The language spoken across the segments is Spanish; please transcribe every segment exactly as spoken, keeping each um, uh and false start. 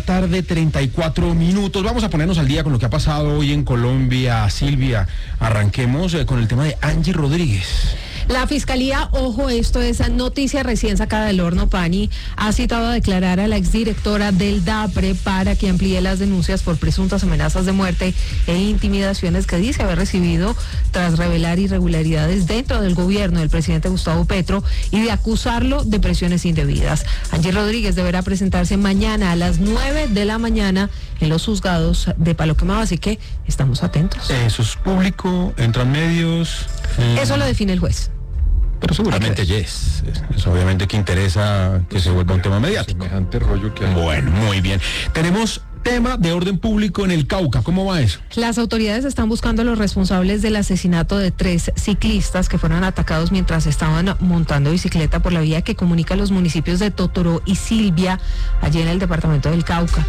Tarde, treinta y cuatro minutos. Vamos a ponernos al día con lo que ha pasado hoy en Colombia. Silvia, arranquemos eh, con el tema de Angie Rodríguez. La Fiscalía, ojo, esto es noticia recién sacada del horno, Pani, ha citado a declarar a la exdirectora del DAPRE para que amplíe las denuncias por presuntas amenazas de muerte e intimidaciones que dice haber recibido tras revelar irregularidades dentro del gobierno del presidente Gustavo Petro y de acusarlo de presiones indebidas. Angie Rodríguez deberá presentarse mañana a las nueve de la mañana en los juzgados de Palo Quemado, así que estamos atentos. Eso es público, entran medios. Eso lo define el juez. Pero seguramente yes. Es obviamente que interesa que se vuelva un tema mediático. Semejante rollo que hay. Bueno, muy bien. Tenemos tema de orden público en el Cauca. ¿Cómo va eso? Las autoridades están buscando a los responsables del asesinato de tres ciclistas que fueron atacados mientras estaban montando bicicleta por la vía que comunica los municipios de Totoró y Silvia, allí en el departamento del Cauca.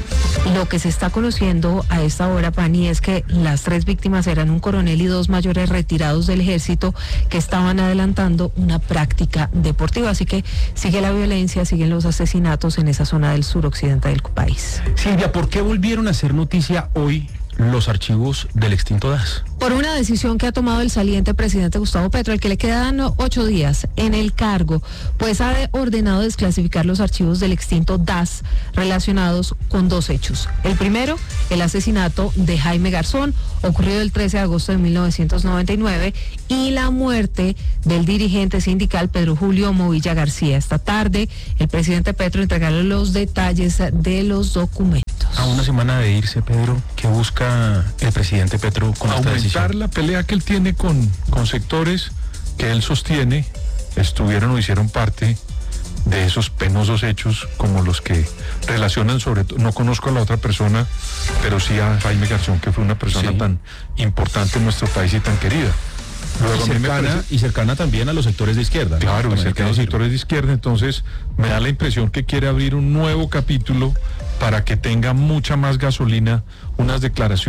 Lo que se está conociendo a esta hora, Pani, es que las tres víctimas eran un coronel y dos mayores retirados del ejército que estaban adelantando una práctica deportiva. Así que sigue la violencia, siguen los asesinatos en esa zona del suroccidente del país. Silvia, ¿por qué volvieron a hacer noticia hoy los archivos del extinto D A S? Por una decisión que ha tomado el saliente presidente Gustavo Petro, al que le quedan ocho días en el cargo, pues ha ordenado desclasificar los archivos del extinto D A S relacionados con dos hechos. El primero, el asesinato de Jaime Garzón, ocurrido el trece de agosto de mil novecientos noventa y nueve, y la muerte del dirigente sindical Pedro Julio Movilla García. Esta tarde, el presidente Petro entregará los detalles de los documentos. A una semana de irse, Pedro, ¿qué busca el presidente Petro con esta decisión? Aumentar la pelea que él tiene con, con sectores que él sostiene estuvieron o hicieron parte de esos penosos hechos como los que relacionan sobre todo, no conozco a la otra persona, pero sí a Jaime Garzón, que fue una persona sí. tan importante en nuestro país y tan querida. Luego y, cercana, parece, y cercana también a los sectores de izquierda. Claro, ¿no? Y cercana a los sectores de izquierda, entonces me da la impresión que quiere abrir un nuevo capítulo para que tenga mucha más gasolina unas declaraciones